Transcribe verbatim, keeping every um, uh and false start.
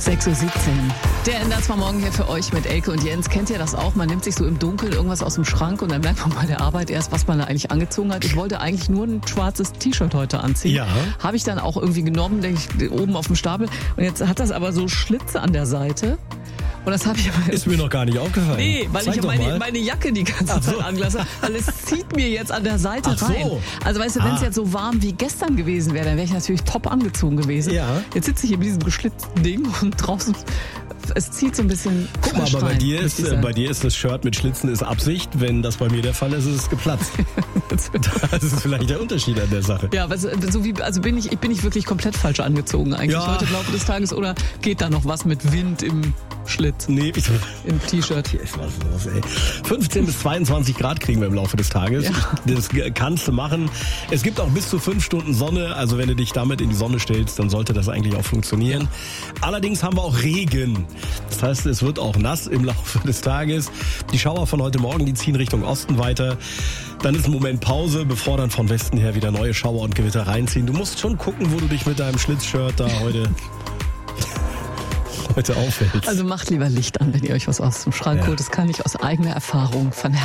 sechs Uhr siebzehn. Der Ender zwar morgen hier für euch mit Elke und Jens. Kennt ihr das auch? Man nimmt sich so im Dunkeln irgendwas aus dem Schrank und dann merkt man bei der Arbeit erst, was man da eigentlich angezogen hat. Ich wollte eigentlich nur ein schwarzes T-Shirt heute anziehen. Ja. Habe ich dann auch irgendwie genommen, denke ich, oben auf dem Stapel. Und jetzt hat das aber so Schlitze an der Seite. Und das habe ich aber Ist mir noch gar nicht aufgefallen. Nee, weil Zeig ich meine, meine Jacke die ganze Ach so. Zeit angelassen habe, weil es zieht mir jetzt an der Seite Ach so. rein. Also weißt du, wenn es Ah. jetzt so warm wie gestern gewesen wäre, dann wäre ich natürlich top angezogen gewesen. Ja. Jetzt sitze ich hier mit diesem geschlitzten Ding und draußen, es zieht so ein bisschen Guck mal, frisch aber bei rein, dir, möchte ist, ich äh, sagen. bei dir ist das Shirt mit Schlitzen ist Absicht. Wenn das bei mir der Fall ist, ist es geplatzt. Das ist vielleicht der Unterschied an der Sache. Ja, also, so wie, also bin ich, bin ich wirklich komplett falsch angezogen eigentlich Ja. heute im Laufe des Tages, oder geht da noch was mit Wind im Schlitz, Nee, ich, im T-Shirt? hier ist was los, ey. fünfzehn bis zweiundzwanzig Grad kriegen wir im Laufe des Tages. Ja. Das kannst du machen. Es gibt auch bis zu fünf Stunden Sonne. Also wenn du dich damit in die Sonne stellst, dann sollte das eigentlich auch funktionieren. Allerdings haben wir auch Regen. Das heißt, es wird auch nass im Laufe des Tages. Die Schauer von heute Morgen, die ziehen Richtung Osten weiter. Dann ist ein Moment Pause, bevor dann von Westen her wieder neue Schauer und Gewitter reinziehen. Du musst schon gucken, wo du dich mit deinem Schlitzshirt da heute... heute aufhältst. Also macht lieber Licht an, wenn ihr euch was aus dem Schrank Ja. holt. Das kann ich aus eigener Erfahrung von